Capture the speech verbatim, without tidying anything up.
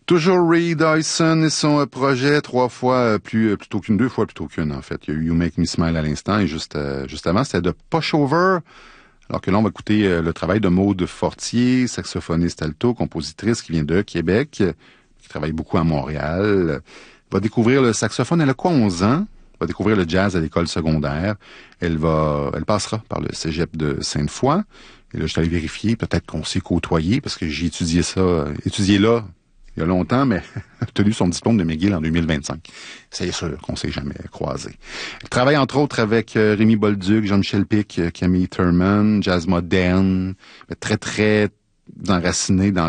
Toujours Reed Dyson et son euh, projet, trois fois euh, plus euh, plutôt qu'une, deux fois plutôt qu'une en fait. Il y a eu You Make Me Smile à l'instant et juste euh, juste avant, c'était de Pushover. Alors que là, on va écouter euh, le travail de Maude Fortier, saxophoniste alto, compositrice qui vient de Québec, qui travaille beaucoup à Montréal. Va découvrir le saxophone, elle a quoi, onze ans? Va découvrir le jazz à l'école secondaire. Elle va, elle passera par le cégep de Sainte-Foy. Et là, je suis allé vérifier, peut-être qu'on s'est côtoyé, parce que j'ai étudié ça, euh, étudié là, il y a longtemps, mais obtenu son diplôme de McGill en deux mille vingt-cinq. C'est sûr qu'on s'est jamais croisé. Elle travaille entre autres avec euh, Rémi Bolduc, Jean-Michel Pic, euh, Camille Thurman, jazz moderne, mais très très enraciné dans